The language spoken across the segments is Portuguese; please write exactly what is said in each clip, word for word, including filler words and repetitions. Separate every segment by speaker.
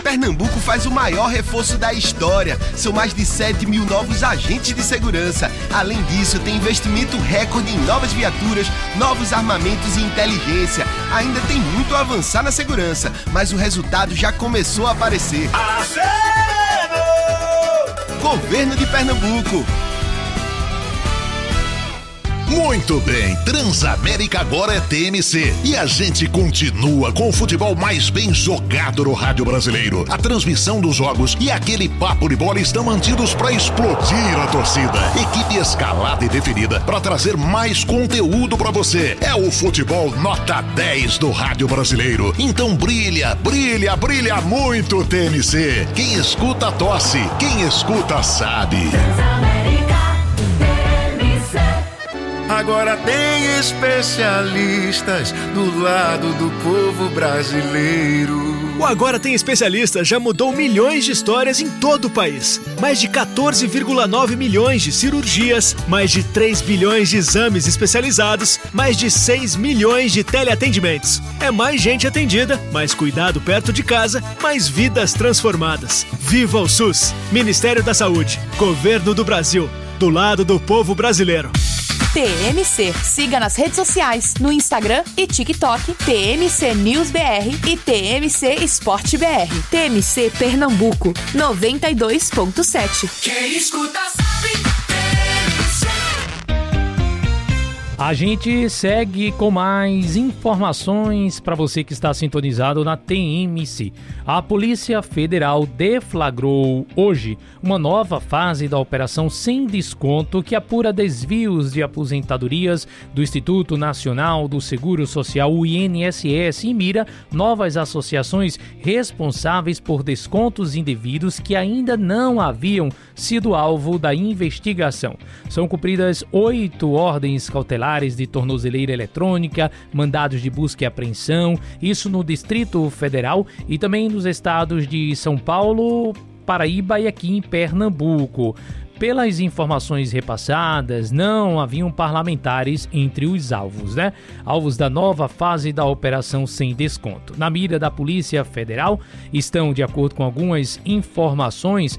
Speaker 1: Pernambuco faz o maior reforço da história. São mais de sete mil novos agentes de segurança. Além disso, tem investimento recorde em novas viaturas, novos armamentos e inteligência. Ainda tem muito a avançar na segurança, mas o resultado já começou a aparecer. Aceno! Governo de Pernambuco.
Speaker 2: Muito bem, Transamérica agora é T M C e a gente continua com o futebol mais bem jogado no rádio brasileiro. A transmissão dos jogos e aquele papo de bola estão mantidos para explodir a torcida. Equipe escalada e definida para trazer mais conteúdo para você. É o futebol nota dez do rádio brasileiro. Então brilha, brilha, brilha muito T M C. Quem escuta tosse, quem escuta sabe.
Speaker 3: Agora tem especialistas do lado do povo brasileiro.
Speaker 4: O Agora Tem Especialistas já mudou milhões de histórias em todo o país. Mais de quatorze vírgula nove milhões de cirurgias, mais de três bilhões de exames especializados, mais de seis milhões de teleatendimentos. É mais gente atendida, mais cuidado perto de casa, mais vidas transformadas. Viva o SUS! Ministério da Saúde, Governo do Brasil, do lado do povo brasileiro.
Speaker 5: T M C. Siga nas redes sociais, no Instagram e TikTok, T M C News B R e T M C Esporte B R. T M C Pernambuco, noventa e dois ponto sete.
Speaker 6: Quem escuta sabe, T M C.
Speaker 7: A gente segue com mais informações para você que está sintonizado na T M C. A Polícia Federal deflagrou hoje uma nova fase da Operação Sem Desconto que apura desvios de aposentadorias do Instituto Nacional do Seguro Social, o I N S S, e mira novas associações responsáveis por descontos indevidos que ainda não haviam sido alvo da investigação. São cumpridas oito ordens cautelares de tornozeleira eletrônica, mandados de busca e apreensão, isso no Distrito Federal e também nos estados de São Paulo, Paraíba e aqui em Pernambuco. Pelas informações repassadas, não haviam parlamentares entre os alvos, né? Alvos da nova fase da Operação Sem Desconto. Na mira da Polícia Federal estão, de acordo com algumas informações,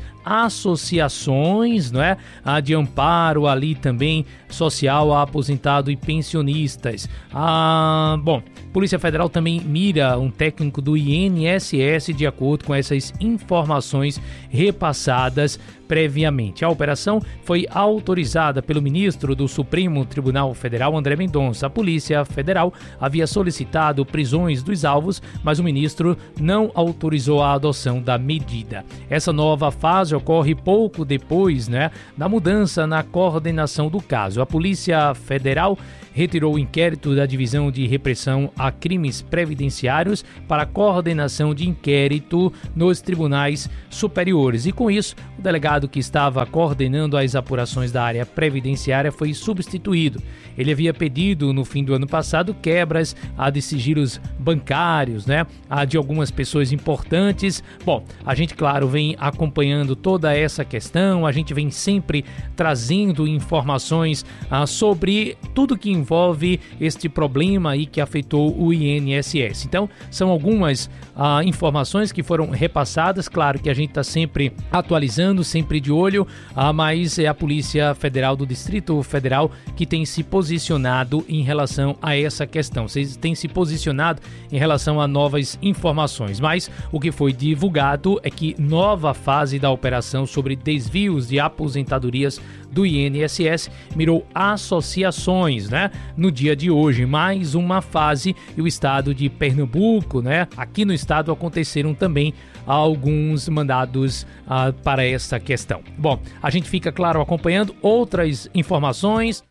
Speaker 7: associações, não é? A de amparo ali também social a aposentado e pensionistas. Ah, bom, Polícia Federal também mira um técnico do I N S S de acordo com essas informações repassadas previamente. A operação foi autorizada pelo ministro do Supremo Tribunal Federal, André Mendonça. A Polícia Federal havia solicitado prisões dos alvos, mas o ministro não autorizou a adoção da medida. Essa nova fase ocorre pouco depois, né, da mudança na coordenação do caso. A Polícia Federal retirou o inquérito da Divisão de Repressão a Crimes Previdenciários para a coordenação de inquérito nos tribunais superiores. E com isso, o delegado que estava coordenando as apurações da área previdenciária foi substituído. Ele havia pedido no fim do ano passado quebras a de sigilos bancários, né, a de algumas pessoas importantes. Bom, a gente, claro, vem acompanhando toda essa questão, a gente vem sempre trazendo informações ah, sobre tudo que envolve este problema aí que afetou o I N S S. Então, são algumas ah, informações que foram repassadas. Claro que a gente está sempre atualizando, sempre de olho, ah, mas é a Polícia Federal do Distrito Federal que tem se posicionado em relação a essa questão. Vocês têm se posicionado em relação a novas informações, mas o que foi divulgado é que nova fase da operação sobre desvios de aposentadorias do I N S S mirou associações, né? No dia de hoje, mais uma fase, e o estado de Pernambuco, né? Aqui no estado aconteceram também alguns mandados ah, para essa questão. Bom, a gente fica, claro, acompanhando outras informações.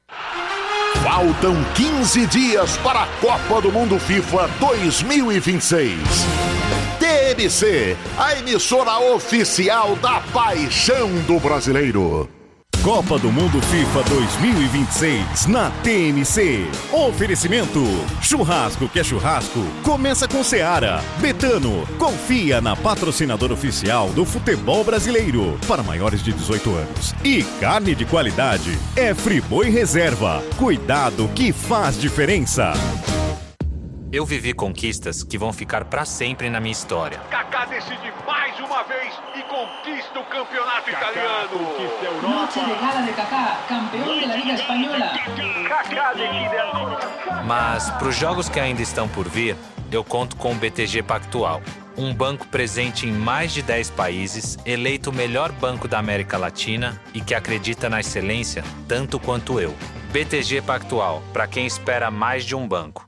Speaker 2: Faltam quinze dias para a Copa do Mundo FIFA dois mil e vinte e seis. T M C, a emissora oficial da paixão do brasileiro.
Speaker 8: Copa do Mundo FIFA dois mil e vinte e seis na T M C. Oferecimento: churrasco que é churrasco, começa com Seara. Betano, confia na patrocinadora oficial do futebol brasileiro para maiores de dezoito anos. E carne de qualidade é Friboi Reserva. Cuidado que faz diferença.
Speaker 9: Eu vivi conquistas que vão ficar pra sempre na minha história.
Speaker 10: Kaká decide mais uma vez e conquista o campeonato Kaká italiano. Conquista a Europa. Noche de gala de Kaká, campeão da Liga Espanhola. Kaká decide agora.
Speaker 9: Mas pros jogos que ainda estão por vir, eu conto com o B T G Pactual. Um banco presente em mais de dez países, eleito o melhor banco da América Latina e que acredita na excelência tanto quanto eu. B T G Pactual, para quem espera mais de um banco.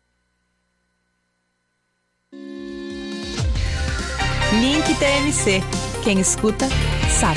Speaker 5: Link T M C. Quem escuta, sabe.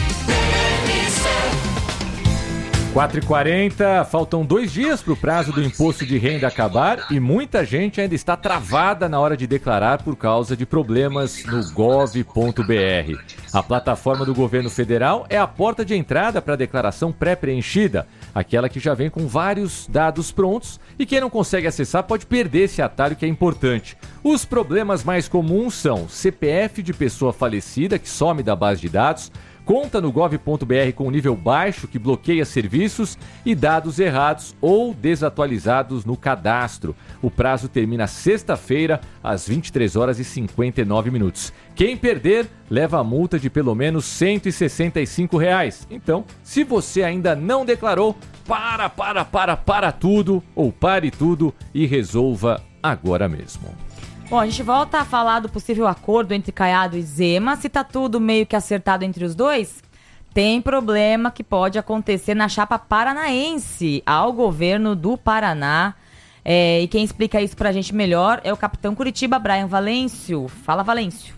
Speaker 11: quatro e quarenta, faltam dois dias para o prazo do imposto de renda acabar e muita gente ainda está travada na hora de declarar por causa de problemas no gov ponto br. A plataforma do governo federal é a porta de entrada para a declaração pré-preenchida, aquela que já vem com vários dados prontos e quem não consegue acessar pode perder esse atalho que é importante. Os problemas mais comuns são C P F de pessoa falecida que some da base de dados, conta no gov ponto br com nível baixo que bloqueia serviços e dados errados ou desatualizados no cadastro. O prazo termina sexta-feira, às vinte e três horas e cinquenta e nove minutos. Quem perder, leva a multa de pelo menos cento e sessenta e cinco reais. Então, se você ainda não declarou, para, para, para, para tudo, ou pare tudo e resolva agora mesmo.
Speaker 12: Bom, a gente volta a falar do possível acordo entre Caiado e Zema. Se tá tudo meio que acertado entre os dois, tem problema que pode acontecer na chapa paranaense ao governo do Paraná. É, e quem explica isso pra gente melhor é o capitão Curitiba, Brian Valêncio. Fala, Valêncio.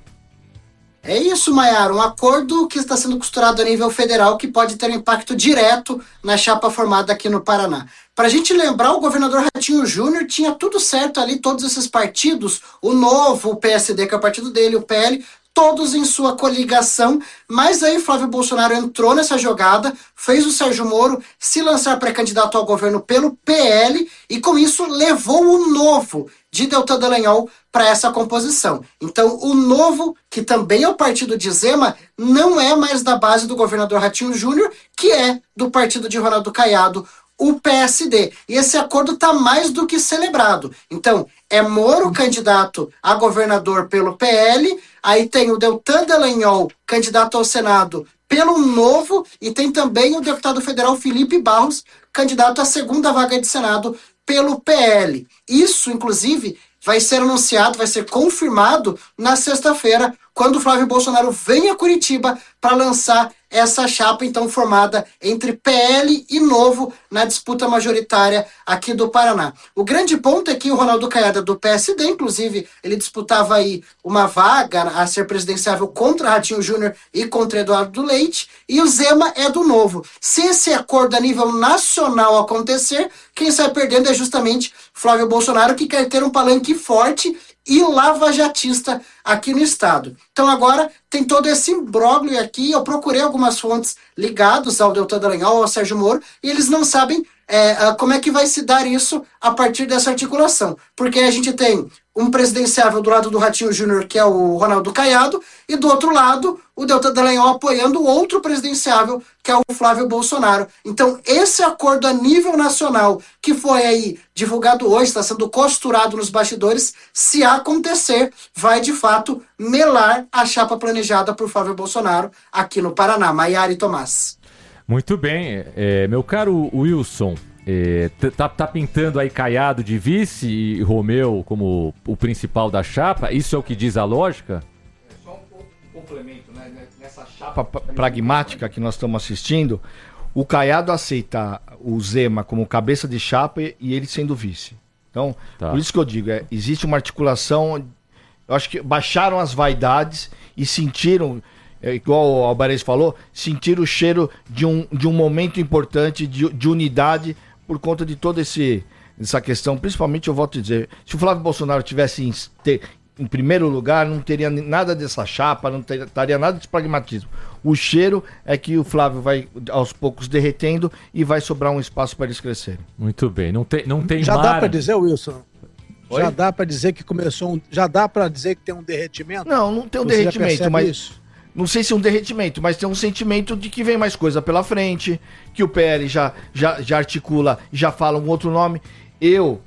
Speaker 13: É isso, Maiara, um acordo que está sendo costurado a nível federal que pode ter um impacto direto na chapa formada aqui no Paraná. Para a gente lembrar, o governador Ratinho Júnior tinha tudo certo ali, todos esses partidos, o Novo, o P S D, que é o partido dele, o P L, todos em sua coligação, mas aí Flávio Bolsonaro entrou nessa jogada, fez o Sérgio Moro se lançar pré-candidato ao governo pelo P L e com isso levou o Novo de Deltan Dallagnol para essa composição. Então o Novo, que também é o partido de Zema, não é mais da base do governador Ratinho Júnior, que é do partido de Ronaldo Caiado, o P S D. E esse acordo está mais do que celebrado. Então, é Moro candidato a governador pelo P L, aí tem o Deltan Dallagnol, candidato ao Senado pelo Novo, e tem também o deputado federal Felipe Barros, candidato à segunda vaga de Senado pelo P L. Isso, inclusive, vai ser anunciado, vai ser confirmado na sexta-feira, quando o Flávio Bolsonaro vem a Curitiba para lançar essa chapa, então, formada entre P L e Novo na disputa majoritária aqui do Paraná. O grande ponto é que o Ronaldo Caiado é do P S D, inclusive, ele disputava aí uma vaga a ser presidenciável contra Ratinho Júnior e contra Eduardo Leite, e o Zema é do Novo. Se esse acordo a nível nacional acontecer, quem sai perdendo é justamente Flávio Bolsonaro, que quer ter um palanque forte e lavajatista aqui no estado. Então agora tem todo esse imbróglio aqui. Eu procurei algumas fontes ligadas ao Deltan Dallagnol, ao Sérgio Moro, e eles não sabem é, como é que vai se dar isso a partir dessa articulação. Porque a gente tem um presidenciável do lado do Ratinho Júnior, que é o Ronaldo Caiado, e do outro lado o Deltan Dallagnol apoiando o outro presidenciável, que é o Flávio Bolsonaro. Então esse acordo a nível nacional, que foi aí divulgado hoje, está sendo costurado nos bastidores, se acontecer, vai de fato melar a chapa planejada por Flávio Bolsonaro aqui no Paraná. Maiara e Tomás.
Speaker 11: Muito bem, é, meu caro Wilson, é, tá, tá pintando aí Caiado de vice e Romeu como o principal da chapa, isso é o que diz a lógica?
Speaker 14: É só um complemento, né? Nessa chapa pragmática que nós estamos assistindo, o Caiado aceita o Zema como cabeça de chapa e ele sendo vice. Então, tá. Por isso que eu digo, é, existe uma articulação, eu acho que baixaram as vaidades e sentiram... É, igual o Alvarez falou, sentir o cheiro de um, de um momento importante de, de unidade por conta de toda esse, essa questão. Principalmente, eu volto a dizer, se o Flávio Bolsonaro tivesse em, ter, em primeiro lugar, não teria nada dessa chapa, não ter, estaria nada desse pragmatismo. O cheiro é que o Flávio vai aos poucos derretendo e vai sobrar um espaço para eles crescerem.
Speaker 11: Muito bem, não tem, não tem
Speaker 15: Já
Speaker 11: mar...
Speaker 15: dá para dizer, Wilson?
Speaker 14: Oi?
Speaker 15: Já dá para dizer que começou um... Já dá para dizer que tem um derretimento?
Speaker 14: Não, não tem um
Speaker 15: Você
Speaker 14: derretimento, mas...
Speaker 15: Isso?
Speaker 14: Não sei se é um derretimento, mas tem um sentimento de que vem mais coisa pela frente, que o P L já, já, já articula, já fala um outro nome. Eu,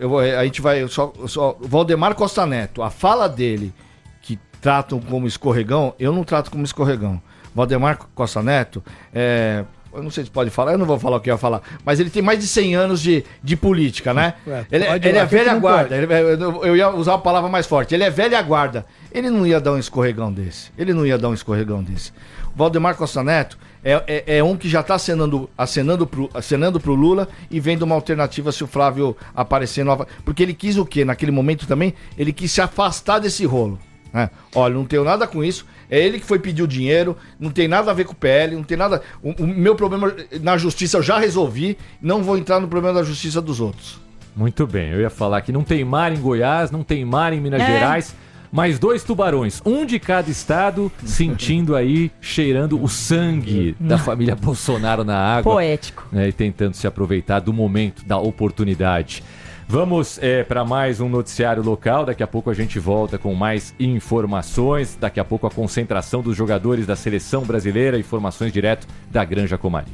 Speaker 14: eu vou, a gente vai só, só Valdemar Costa Neto, a fala dele que tratam como escorregão, eu não trato como escorregão. Valdemar Costa Neto, é, eu não sei se pode falar, eu não vou falar o que eu ia falar, mas ele tem mais de cem anos de, de política, né? É, ele ele é velha guarda, ele, eu ia usar uma palavra mais forte, ele é velha guarda. Ele não ia dar um escorregão desse, ele não ia dar um escorregão desse. O Valdemar Costa Neto é, é, é um que já está acenando, acenando, pro, acenando pro Lula e vendo uma alternativa se o Flávio aparecer nova. Porque ele quis o quê? Naquele momento também, ele quis se afastar desse rolo. Né? Olha, não tenho nada com isso. É ele que foi pedir o dinheiro, não tem nada a ver com o P L, não tem nada. O, o meu problema na justiça eu já resolvi, não vou entrar no problema da justiça dos outros.
Speaker 11: Muito bem, eu ia falar que não tem mar em Goiás, não tem mar em Minas é. Gerais, mas dois tubarões, um de cada estado, sentindo aí, cheirando o sangue da família Bolsonaro na água.
Speaker 12: Poético.
Speaker 11: Né, e tentando se aproveitar do momento, da oportunidade. Vamos é, para mais um noticiário local. Daqui a pouco a gente volta com mais informações. Daqui a pouco a concentração dos jogadores da seleção brasileira. Informações direto da Granja Comari.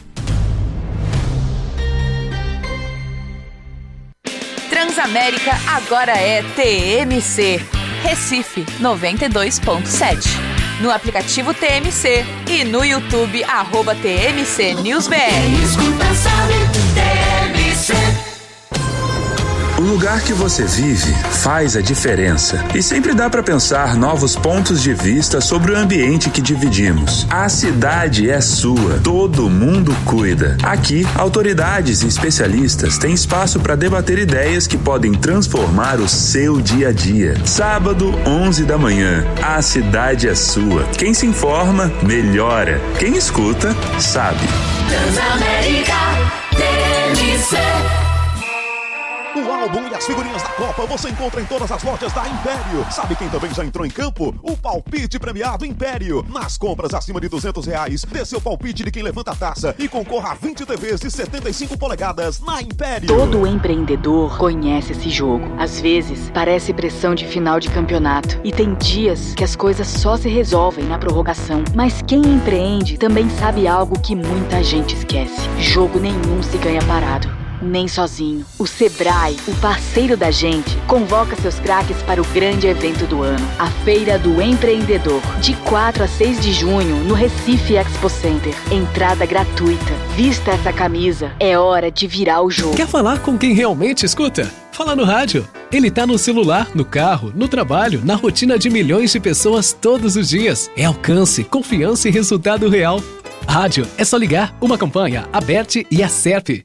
Speaker 5: Transamérica agora é T M C. Recife noventa e dois ponto sete. No aplicativo T M C e no YouTube, arroba T M C News B R.
Speaker 6: Quem escuta sabe, T M C.
Speaker 16: O lugar que você vive faz a diferença. E sempre dá para pensar novos pontos de vista sobre o ambiente que dividimos. A cidade é sua, todo mundo cuida. Aqui, autoridades e especialistas têm espaço para debater ideias que podem transformar o seu dia a dia. Sábado, onze da manhã. A cidade é sua. Quem se informa, melhora. Quem escuta, sabe.
Speaker 6: Transamérica T M C.
Speaker 17: O álbum e as figurinhas da Copa você encontra em todas as lojas da Império. Sabe quem também já entrou em campo? O palpite premiado Império. Nas compras acima de duzentos reais, dê seu palpite de quem levanta a taça e concorra a vinte T Vs de setenta e cinco polegadas na Império.
Speaker 18: Todo empreendedor conhece esse jogo. Às vezes, parece pressão de final de campeonato. E tem dias que as coisas só se resolvem na prorrogação. Mas quem empreende também sabe algo que muita gente esquece. Jogo nenhum se ganha parado. Nem sozinho. O Sebrae, o parceiro da gente, convoca seus craques para o grande evento do ano, a Feira do Empreendedor, de quatro a seis de junho, no Recife Expo Center. Entrada gratuita. Vista essa camisa, é hora de virar o jogo.
Speaker 19: Quer falar com quem realmente escuta? Fala no rádio. Ele tá no celular, no carro, no trabalho, na rotina de milhões de pessoas todos os dias. É alcance, confiança e resultado real. Rádio, é só ligar. Uma campanha, a Bert e a Serp.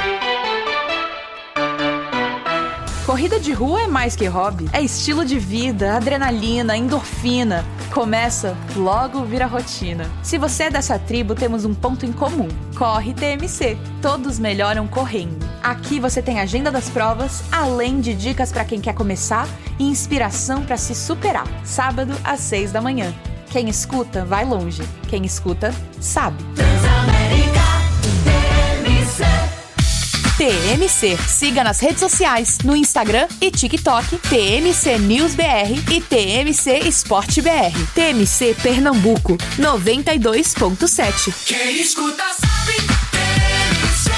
Speaker 5: Corrida de rua é mais que hobby. É estilo de vida, adrenalina, endorfina. Começa, logo vira rotina. Se você é dessa tribo, temos um ponto em comum. Corre T M C. Todos melhoram correndo. Aqui você tem agenda das provas, além de dicas para quem quer começar e inspiração para se superar. Sábado, às seis da manhã. Quem escuta, vai longe. Quem escuta, sabe.
Speaker 6: Transamérica T M C.
Speaker 5: T M C. Siga nas redes sociais, no Instagram e TikTok, T M C News B R e T M C Esporte B R. T M C Pernambuco, noventa e dois ponto sete.
Speaker 6: Quem escuta sabe, T M C.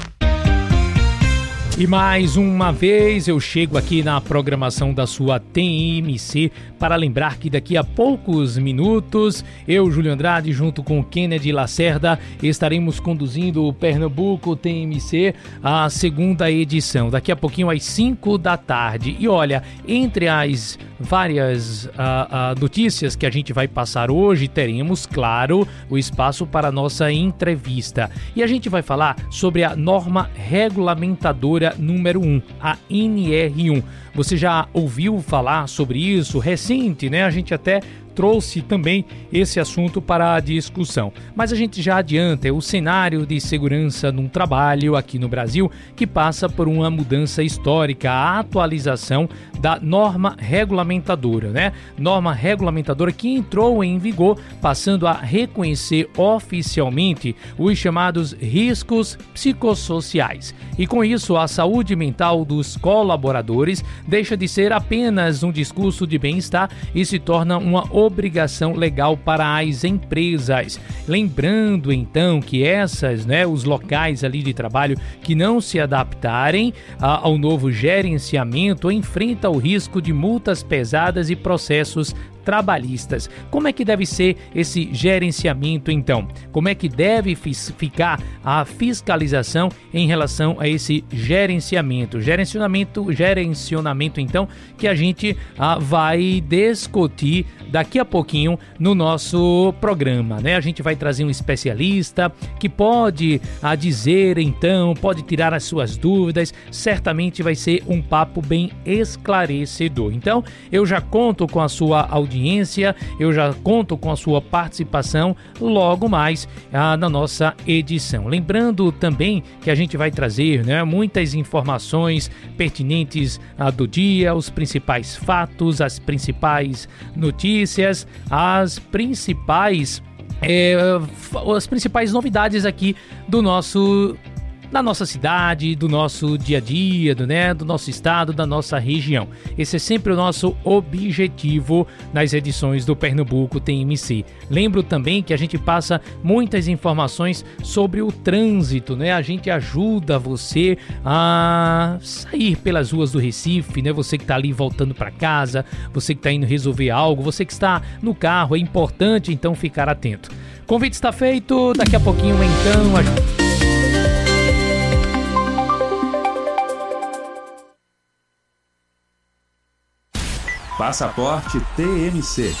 Speaker 7: E mais uma vez eu chego aqui na programação da sua T M C para lembrar que daqui a poucos minutos eu, Júlio Andrade, junto com Kennedy Lacerda, estaremos conduzindo o Pernambuco T M C, a segunda edição, daqui a pouquinho às cinco da tarde. E olha, entre as várias uh, uh, notícias que a gente vai passar hoje, teremos, claro, o espaço para a nossa entrevista. E a gente vai falar sobre a norma regulamentadora número um, a N R um. Você já ouviu falar sobre isso? Recente, né? A gente até trouxe também esse assunto para a discussão. Mas a gente já adianta, é o cenário de segurança num trabalho aqui no Brasil que passa por uma mudança histórica, a atualização da norma regulamentadora, né? Norma regulamentadora que entrou em vigor, passando a reconhecer oficialmente os chamados riscos psicossociais. E com isso, a saúde mental dos colaboradores deixa de ser apenas um discurso de bem-estar e se torna uma obrigação legal para as empresas. Lembrando então que essas, né, os locais ali de trabalho que não se adaptarem a, ao novo gerenciamento enfrentam o risco de multas pesadas e processos trabalhistas. Como é que deve ser esse gerenciamento então? Como é que deve fis- ficar a fiscalização em relação a esse gerenciamento? Gerenciamento, gerenciamento então, que a gente ah, vai discutir daqui a pouquinho no nosso programa, né? A gente vai trazer um especialista que pode ah, dizer então, pode tirar as suas dúvidas, certamente vai ser um papo bem esclarecedor. Então, eu já conto com a sua audiência, eu já conto com a sua participação logo mais ah, na nossa edição. Lembrando também que a gente vai trazer, né, muitas informações pertinentes ah, do dia, os principais fatos, as principais notícias, as principais, é, as principais novidades aqui do nosso da nossa cidade, do nosso dia a dia, do, né, do nosso estado, da nossa região. Esse é sempre o nosso objetivo nas edições do Pernambuco T M C. Lembro também que a gente passa muitas informações sobre o trânsito, né? A gente ajuda você a sair pelas ruas do Recife, né? Você que está ali voltando para casa, você que está indo resolver algo, você que está no carro, é importante então ficar atento. O convite está feito, daqui a pouquinho então a...
Speaker 20: Passaporte T M C.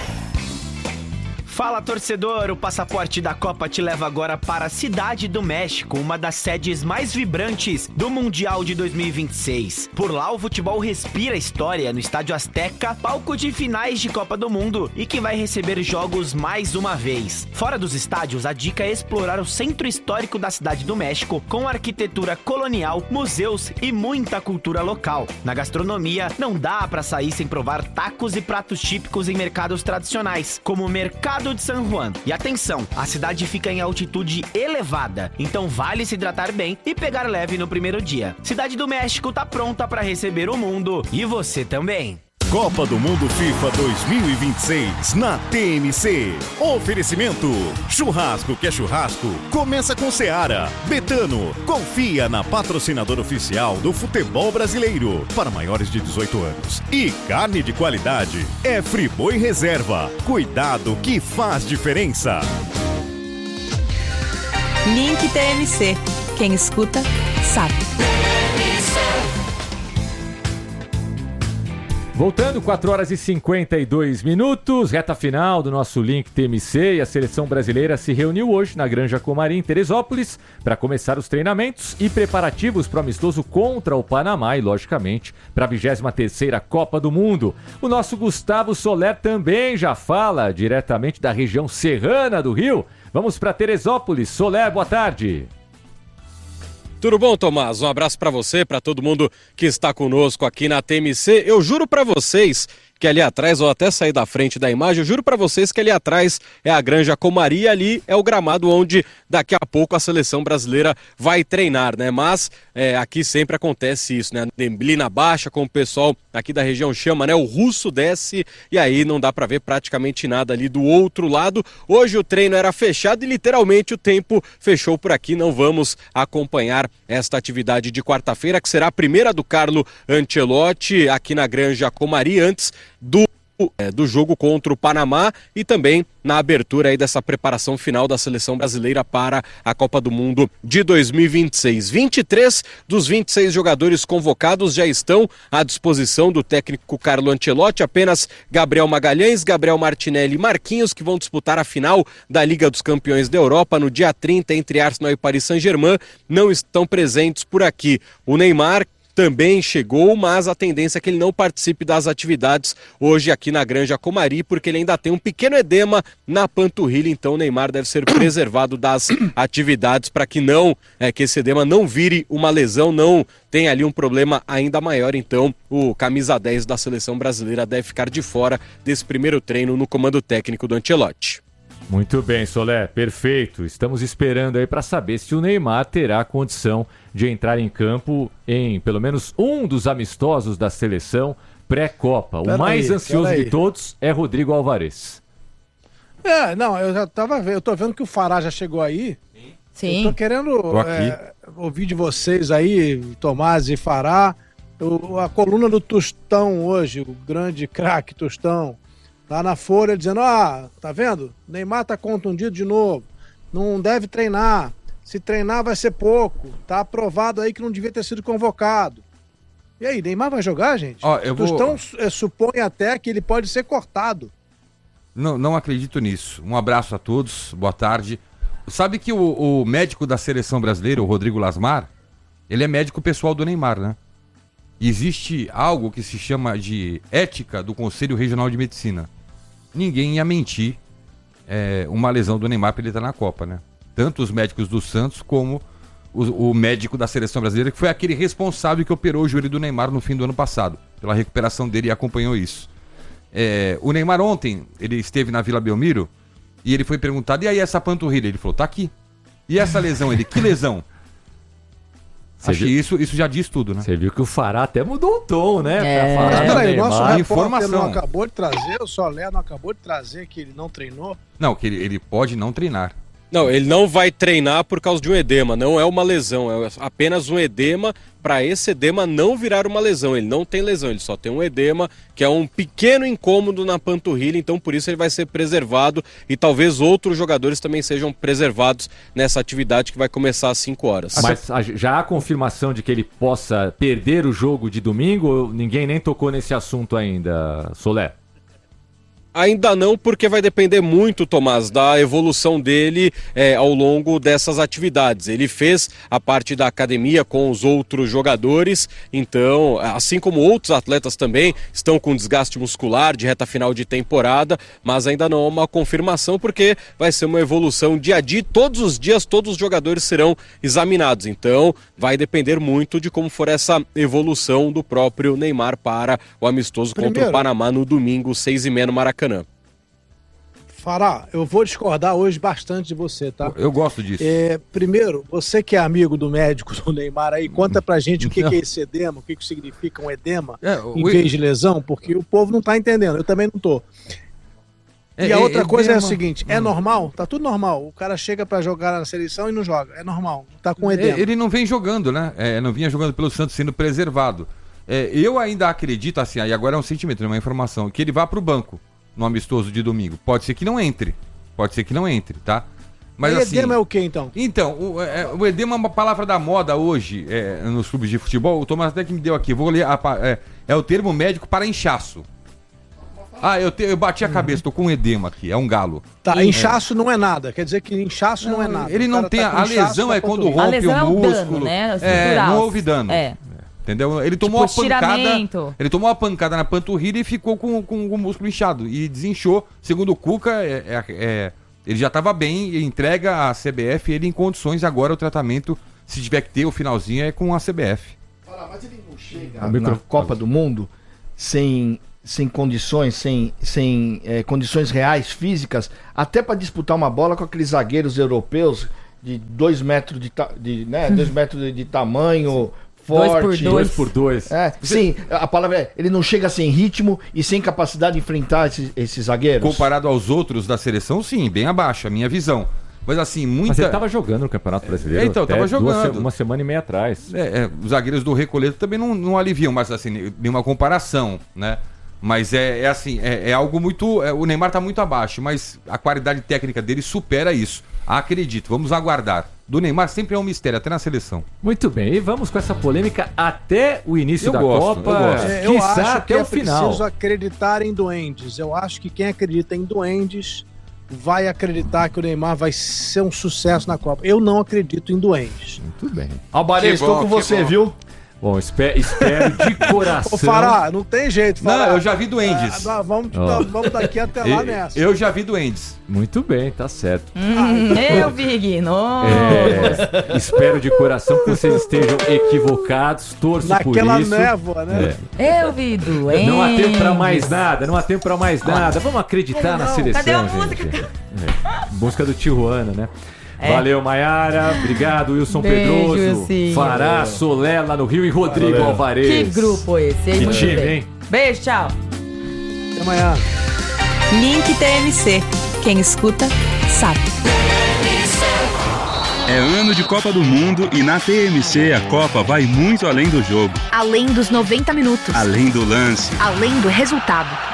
Speaker 21: Fala, torcedor! O Passaporte da Copa te leva agora para a Cidade do México, uma das sedes mais vibrantes do Mundial de dois mil e vinte e seis. Por lá, o futebol respira história no Estádio Azteca, palco de finais de Copa do Mundo e que vai receber jogos mais uma vez. Fora dos estádios, a dica é explorar o centro histórico da Cidade do México, com arquitetura colonial, museus e muita cultura local. Na gastronomia, não dá para sair sem provar tacos e pratos típicos em mercados tradicionais, como o Mercado de San Juan. E atenção, a cidade fica em altitude elevada, então vale se hidratar bem e pegar leve no primeiro dia. Cidade do México tá pronta para receber o mundo e você também.
Speaker 8: Copa do Mundo FIFA dois mil e vinte e seis na T M C. Oferecimento: churrasco que é churrasco, começa com Seara. Betano, confia na patrocinadora oficial do futebol brasileiro para maiores de dezoito anos. E carne de qualidade é Friboi Reserva. Cuidado que faz diferença.
Speaker 5: Link T M C. Quem escuta, sabe.
Speaker 11: Voltando, quatro horas e cinquenta e dois minutos, reta final do nosso Link T M C, e a seleção brasileira se reuniu hoje na Granja Comari, em Teresópolis, para começar os treinamentos e preparativos para o amistoso contra o Panamá e, logicamente, para a vigésima terceira Copa do Mundo. O nosso Gustavo Soler também já fala diretamente da região serrana do Rio. Vamos para Teresópolis. Soler, boa tarde.
Speaker 22: Tudo bom, Tomás? Um abraço para você, para todo mundo que está conosco aqui na T M C. Eu juro para vocês que ali atrás, ou até sair da frente da imagem, eu juro para vocês que ali atrás é a Granja Comari e ali é o gramado onde daqui a pouco a seleção brasileira vai treinar, né? Mas é, aqui sempre acontece isso, né? Neblina baixa, como o pessoal aqui da região chama, né? O russo desce e aí não dá para ver praticamente nada ali do outro lado. Hoje o treino era fechado e literalmente o tempo fechou por aqui. Não vamos acompanhar esta atividade de quarta-feira, que será a primeira do Carlo Ancelotti aqui na Granja Comari, antes do, é, do jogo contra o Panamá e também na abertura aí dessa preparação final da seleção brasileira para a Copa do Mundo de dois mil e vinte e seis. vinte e três dos vinte e seis jogadores convocados já estão à disposição do técnico Carlo Ancelotti. Apenas Gabriel Magalhães, Gabriel Martinelli e Marquinhos, que vão disputar a final da Liga dos Campeões da Europa no dia trinta entre Arsenal e Paris Saint-Germain, não estão presentes por aqui. O Neymar também chegou, mas a tendência é que ele não participe das atividades hoje aqui na Granja Comari, porque ele ainda tem um pequeno edema na panturrilha, então o Neymar deve ser preservado das atividades para que não, é, que esse edema não vire uma lesão, não tenha ali um problema ainda maior. Então o camisa dez da seleção brasileira deve ficar de fora desse primeiro treino no comando técnico do Ancelotti.
Speaker 11: Muito bem, Solé, perfeito. Estamos esperando aí para saber se o Neymar terá condição de entrar em campo em pelo menos um dos amistosos da seleção pré-Copa. O mais aí, ansioso de todos é Rodrigo Alvarez.
Speaker 15: É, não, eu já tava vendo, eu tô vendo que o Fará já chegou aí.
Speaker 12: Sim.
Speaker 15: Eu tô querendo
Speaker 11: Tô
Speaker 15: é, ouvir de vocês aí, Tomás e Fará, o, a coluna do Tostão hoje, o grande craque Tostão, lá na Folha, dizendo, ah, tá vendo? Neymar tá contundido de novo, não deve treinar, se treinar vai ser pouco, tá aprovado aí que não devia ter sido convocado. E aí, Neymar vai jogar, gente?
Speaker 1: Ó, eu vou...
Speaker 15: Tostão é, supõe até que ele pode ser cortado.
Speaker 1: Não, não acredito nisso. Um abraço a todos, boa tarde. Sabe que o, o médico da seleção brasileira, o Rodrigo Lasmar, ele é médico pessoal do Neymar, né? E existe algo que se chama de ética do Conselho Regional de Medicina. Ninguém ia mentir é, uma lesão do Neymar para ele estar na Copa, né? Tanto os médicos do Santos como o, o médico da seleção brasileira, que foi aquele responsável que operou o joelho do Neymar no fim do ano passado, pela recuperação dele, e acompanhou isso. É, o Neymar ontem, ele esteve na Vila Belmiro e ele foi perguntado, e aí essa panturrilha? Ele falou, tá aqui. E essa lesão? Ele, que lesão? Cê Acho viu? que isso, isso já diz tudo, né?
Speaker 11: Você viu que o Fará até mudou o tom, né?
Speaker 15: É.
Speaker 11: Pra falar
Speaker 15: Mas peraí, o nosso repórter
Speaker 1: informação.
Speaker 15: não acabou de trazer, o Solé não acabou de trazer que ele não treinou?
Speaker 1: Não, que ele, ele pode não treinar.
Speaker 22: Não, ele não vai treinar por causa de um edema, não é uma lesão, é apenas um edema para esse edema não virar uma lesão. Ele não tem lesão, ele só tem um edema que é um pequeno incômodo na panturrilha, então por isso ele vai ser preservado e talvez outros jogadores também sejam preservados nessa atividade que vai começar às cinco horas.
Speaker 11: Mas já há confirmação de que ele possa perder o jogo de domingo ou ninguém nem tocou nesse assunto ainda, Solé?
Speaker 22: Ainda não, porque vai depender muito, Tomás, da evolução dele é, ao longo dessas atividades. Ele fez a parte da academia com os outros jogadores, então, assim como outros atletas também, estão com desgaste muscular de reta final de temporada, mas ainda não há uma confirmação, porque vai ser uma evolução dia a dia. Todos os dias, todos os jogadores serão examinados, então vai depender muito de como for essa evolução do próprio Neymar para o amistoso Primeiro. contra o Panamá no domingo, seis e meia no Maracanã.
Speaker 15: Fará, eu vou discordar hoje bastante de você, tá?
Speaker 1: Eu gosto disso.
Speaker 15: É, primeiro, você que é amigo do médico do Neymar aí, conta pra gente o que, que é esse edema, o que, que significa um edema é, o... em vez de lesão, porque o povo não tá entendendo, eu também não tô. E é, a outra é, coisa edema... é o seguinte, é hum. normal? Tá tudo normal. O cara chega pra jogar na seleção e não joga, é normal, tá com edema.
Speaker 1: Ele não vem jogando, né? É, não vinha jogando pelo Santos sendo preservado. É, eu ainda acredito, assim, aí agora é um sentimento, não é uma informação, que ele vá pro banco no amistoso de domingo. Pode ser que não entre. Pode ser que não entre, tá? Mas
Speaker 15: e
Speaker 1: assim,
Speaker 15: edema é o que, então?
Speaker 1: Então, o, é, o edema é uma palavra da moda hoje é, nos clubes de futebol. O Tomás até que me deu aqui. Vou ler. A, é, é o termo médico para inchaço. Ah, eu, te, eu bati a cabeça. Tô com um edema aqui. É um galo.
Speaker 15: Tá, inchaço é. não é nada. Quer dizer que inchaço não, não é nada.
Speaker 1: Ele não tem... Tá a lesão é quando rompe o músculo. É, um dano, né? É, não houve dano. É. Entendeu? Ele tomou tipo, uma pancada. Ele tomou uma pancada na panturrilha e ficou com, com, com o músculo inchado. E desinchou. Segundo o Cuca, é, é, é, ele já estava bem, e entrega à C B F ele em condições. Agora o tratamento, se tiver que ter o finalzinho, é com a C B F.
Speaker 14: Mas ele não chega na, na Copa do Mundo sem, sem condições, sem, sem é, condições reais, físicas, até para disputar uma bola com aqueles zagueiros europeus de dois metros de, ta, de, né, dois metros de, de tamanho. Forte.
Speaker 11: Dois por dois. Dois por dois.
Speaker 14: É, sim, a palavra é, ele não chega sem ritmo e sem capacidade de enfrentar esses, esses zagueiros.
Speaker 1: Comparado aos outros da seleção, sim, bem abaixo, a minha visão. Mas assim, muita...
Speaker 11: Mas ele tava jogando no Campeonato Brasileiro.
Speaker 1: É, então,
Speaker 11: até
Speaker 1: tava jogando.
Speaker 11: Duas, uma semana e meia atrás.
Speaker 1: É, é, os zagueiros do Recoleto também não, não aliviam, mas assim, nenhuma comparação, né? Mas é, é assim, é, é algo muito... É, o Neymar tá muito abaixo, mas a qualidade técnica dele supera isso. Acredito, vamos aguardar. Do Neymar sempre é um mistério, até na seleção.
Speaker 11: Muito bem, e vamos com essa polêmica até o início
Speaker 1: eu
Speaker 11: da
Speaker 1: gosto,
Speaker 11: Copa.
Speaker 1: Eu, gosto.
Speaker 15: É, eu acho até que o é final. preciso acreditar em duendes. Eu acho que quem acredita em duendes vai acreditar que o Neymar vai ser um sucesso na Copa. Eu não acredito em duendes.
Speaker 11: Muito bem.
Speaker 14: Alvarez, estou com você, bom. viu?
Speaker 11: Bom, espero, espero de coração.
Speaker 15: Ô, Fará, não tem jeito, Fará.
Speaker 1: Não, eu já vi duendes.
Speaker 15: Ah, vamos,
Speaker 11: Ó.
Speaker 15: vamos daqui até lá
Speaker 1: Eu,
Speaker 15: nessa.
Speaker 1: eu já vi duendes.
Speaker 11: Muito bem, tá certo.
Speaker 12: Hum, eu, Vig, nossa.
Speaker 11: É, espero de coração que vocês estejam equivocados, torço
Speaker 15: Naquela
Speaker 11: por isso.
Speaker 15: névoa, né?
Speaker 12: Eu vi doente.
Speaker 11: Não há tempo pra mais nada, não há tempo pra mais nada. Vamos acreditar
Speaker 12: Não,
Speaker 11: na seleção,
Speaker 12: cadê a
Speaker 11: gente.
Speaker 12: música?
Speaker 11: É. Música do Tijuana, né?
Speaker 12: É.
Speaker 11: Valeu, Maiara. Obrigado, Wilson
Speaker 12: Beijo,
Speaker 11: Pedroso.
Speaker 12: Wilson.
Speaker 11: Fará, Solé lá no Rio e Rodrigo
Speaker 15: Valeu.
Speaker 11: Alvarez.
Speaker 12: Que grupo esse, hein?
Speaker 11: Que
Speaker 12: Muito
Speaker 11: time,
Speaker 12: bem.
Speaker 11: hein?
Speaker 12: Beijo, tchau.
Speaker 15: Até amanhã.
Speaker 5: Link T M C. Quem escuta, sabe.
Speaker 3: É ano de Copa do Mundo e na T M C a Copa vai muito além do jogo,
Speaker 5: Além dos noventa minutos.
Speaker 3: além do lance.
Speaker 5: Além do resultado.